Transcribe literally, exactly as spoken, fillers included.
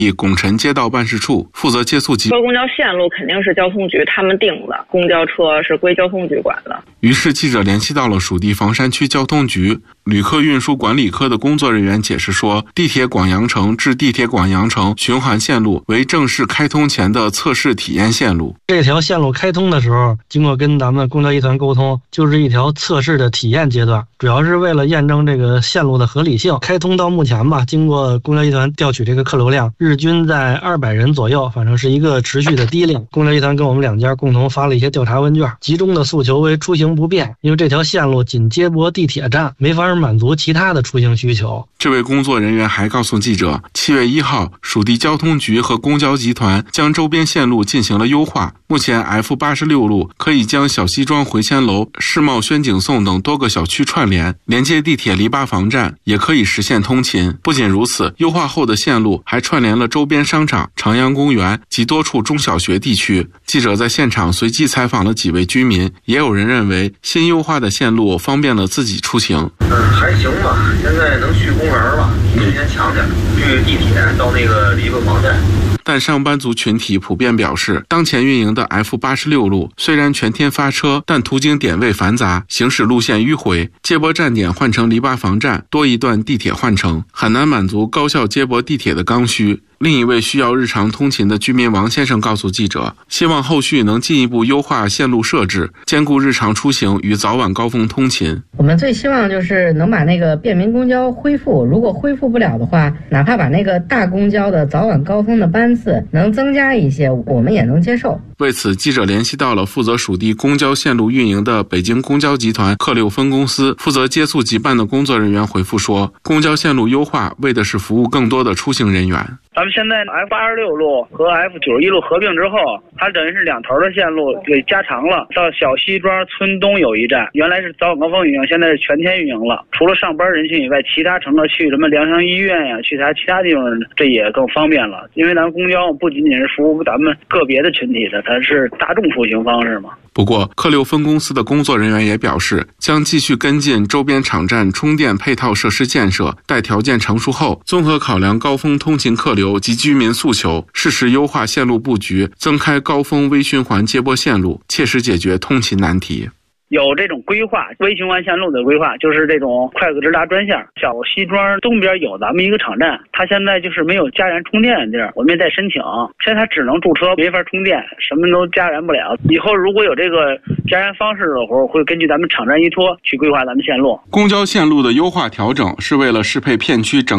拱辰街道办事处负责接触车公交线路肯定是交通局他们定的，公交车是归交通局管的。 于是记者联系到了属地房山区交通局旅客运输管理科的工作人员，解释说，地铁广阳城至地铁广阳城循环线路为正式开通前的测试体验线路。 这条线路开通的时候，经过跟咱们公交集团沟通，就是一条测试的体验阶段，主要是为了验证这个线路的合理性。开通到目前吧，经过公交集团调取这个客流量，日均在二百人左右，反正是一个持续的低量。公交集团跟我们两家共同发了一些调查问卷，集中的诉求为出行不便，因为这条线路仅接驳地铁站，没法满足其他的出行需求。 这位工作人员还告诉记者，七月一号，属地交通局和公交集团将周边线路进行了优化。目前 F 八十六 路可以将小西庄回迁楼、世贸宣景颂等多个小区串联，连接地铁篱笆房站，也可以实现通勤。不仅如此，优化后的线路还串联了周边商场、长阳公园及多处中小学地区。记者在现场随机采访了几位居民，也有人认为新优化的线路方便了自己出行。 嗯，还行吧，现在能去公园了，比之前强点，去地铁到那个篱笆房站。 但上班族群体普遍表示，当前运营的 F 八十六 路虽然全天发车，但途经点位繁杂，行驶路线迂回，接驳站点换成篱笆房站，多一段地铁换乘，很难满足高效接驳地铁的刚需。另一位需要日常通勤的居民王先生告诉记者，希望后续能进一步优化线路设置，兼顾日常出行与早晚高峰通勤。 我们最希望就是能把那个便民公交恢复，如果恢复不了的话，哪怕把那个大公交的早晚高峰的班次能增加一些，我们也能接受。 为此，记者联系到了负责属地公交线路运营的北京公交集团客六分公司负责接触集办的工作人员回复说，公交线路优化为的是服务更多的出行人员。 咱们现在 F 八十六 路和 F 九十一 路合并之后，它等于是两头的线路给加长了，到小西庄村东有一站，原来是早晚高峰运营，现在是全天运营了。除了上班人群以外，其他乘客去什么良乡医院呀，去他其他地方，这也更方便了。因为咱们公交不仅仅是服务咱们个别的群体的，它是大众出行方式嘛。 不过，客六分公司的工作人员也表示，将继续跟进周边场站充电配套设施建设，待条件成熟后，综合考量高峰通勤客流及居民诉求，适时优化线路布局，增开高峰微循环接驳线路，切实解决通勤难题。 有这种规划，微循环线路的规划，就是这种快速直达专线。小西庄东边有咱们一个场站，它现在就是没有加燃充电的地儿，我们也在申请，现在它只能驻车，没法充电，什么都加燃不了。以后如果有这个加燃方式的话，会根据咱们场站依托去规划咱们线路。 公交线路的优化调整是为了适配片区整